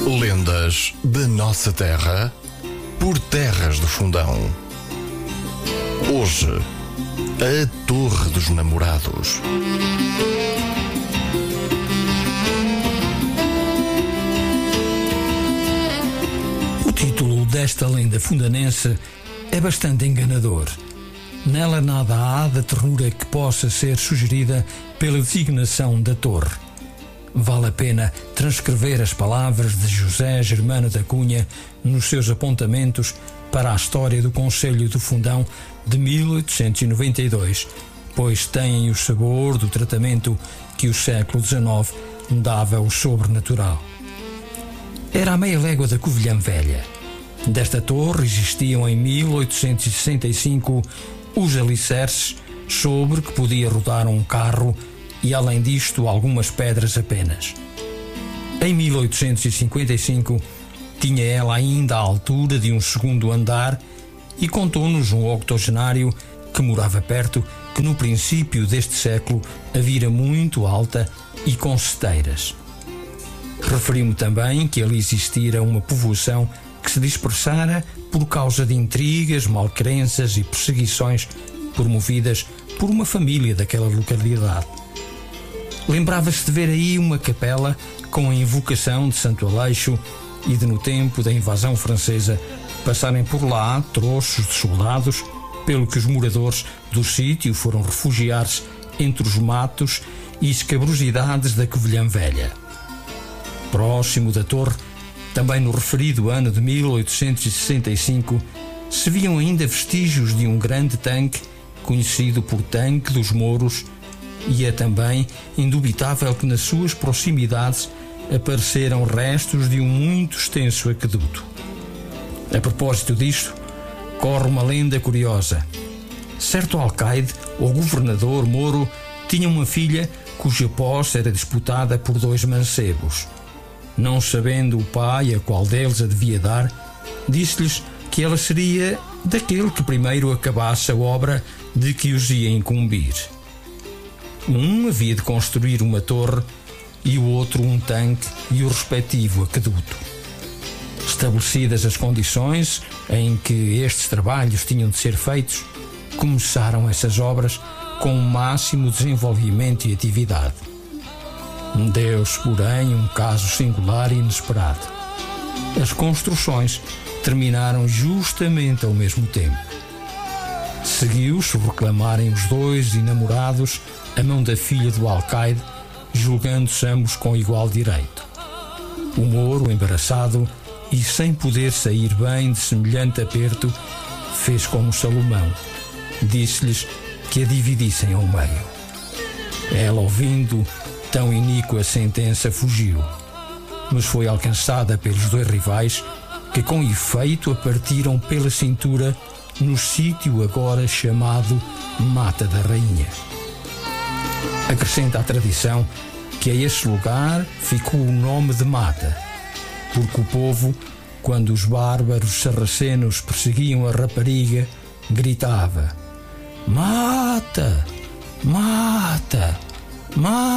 Lendas da nossa terra, por terras de Fundão. Hoje, a Torre dos Namorados. O título desta lenda fundanense é bastante enganador. Nela nada há da ternura que possa ser sugerida pela designação da torre. Vale a pena transcrever as palavras de José Germano da Cunha nos seus apontamentos para a história do Concelho do Fundão de 1892, pois têm o sabor do tratamento que o século XIX dava ao sobrenatural. Era a meia légua da Covilhã Velha. Desta torre existiam em 1865 os alicerces sobre que podia rodar um carro e, além disto, algumas pedras apenas. Em 1855 tinha ela ainda a altura de um segundo andar e contou-nos um octogenário que morava perto que no princípio deste século a vira muito alta e com seteiras. Referi-me também que ali existira uma povoação que se dispersara por causa de intrigas, malcrenças e perseguições promovidas por uma família daquela localidade. Lembrava-se de ver aí uma capela com a invocação de Santo Aleixo e de, no tempo da invasão francesa, passarem por lá troços de soldados, pelo que os moradores do sítio foram refugiar-se entre os matos e escabrosidades da Covilhã Velha. Próximo da torre, também no referido ano de 1865, se viam ainda vestígios de um grande tanque, conhecido por Tanque dos Mouros, e é também indubitável que nas suas proximidades apareceram restos de um muito extenso aqueduto. A propósito disto, corre uma lenda curiosa. Certo alcaide, ou governador mouro, tinha uma filha cuja posse era disputada por dois mancebos. Não sabendo o pai a qual deles a devia dar, disse-lhes que ela seria daquele que primeiro acabasse a obra de que os ia incumbir. Um havia de construir uma torre e o outro um tanque e o respectivo aqueduto. Estabelecidas as condições em que estes trabalhos tinham de ser feitos, começaram essas obras com o máximo desenvolvimento e atividade. Deu-se, porém, um caso singular e inesperado. As construções terminaram justamente ao mesmo tempo. Seguiu-se reclamarem os dois enamorados a mão da filha do alcaide, julgando-se ambos com igual direito. O mouro, embaraçado e sem poder sair bem de semelhante aperto, fez como Salomão. Disse-lhes que a dividissem ao meio. Ela, ouvindo tão iníqua sentença, fugiu, mas foi alcançada pelos dois rivais, que com efeito a partiram pela cintura no sítio agora chamado Mata da Rainha. Acrescenta a tradição que a esse lugar ficou o nome de Mata, porque o povo, quando os bárbaros sarracenos perseguiam a rapariga, gritava: "Mata! Mata! Mata!"